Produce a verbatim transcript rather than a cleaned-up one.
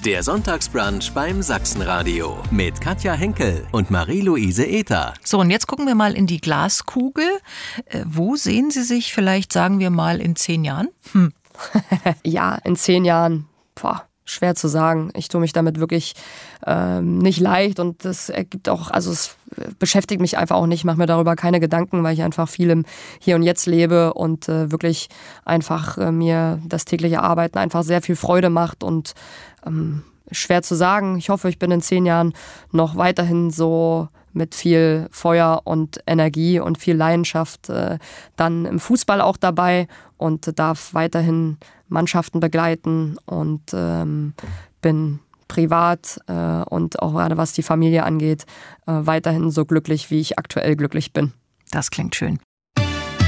Der Sonntagsbrunch beim Sachsenradio mit Katja Henkel und Marie-Louise Ether. So, und jetzt gucken wir mal in die Glaskugel. Äh, wo sehen Sie sich vielleicht, sagen wir mal, in zehn Jahren? Hm. Ja, in zehn Jahren, boah, schwer zu sagen. Ich tue mich damit wirklich ähm, nicht leicht und das ergibt auch, also es beschäftigt mich einfach auch nicht, mache mir darüber keine Gedanken, weil ich einfach viel im Hier und Jetzt lebe und äh, wirklich einfach äh, mir das tägliche Arbeiten einfach sehr viel Freude macht und ähm, schwer zu sagen. Ich hoffe, ich bin in zehn Jahren noch weiterhin so mit viel Feuer und Energie und viel Leidenschaft äh, dann im Fußball auch dabei und darf weiterhin Mannschaften begleiten und ähm, bin privat äh, und auch gerade was die Familie angeht, äh, weiterhin so glücklich, wie ich aktuell glücklich bin. Das klingt schön.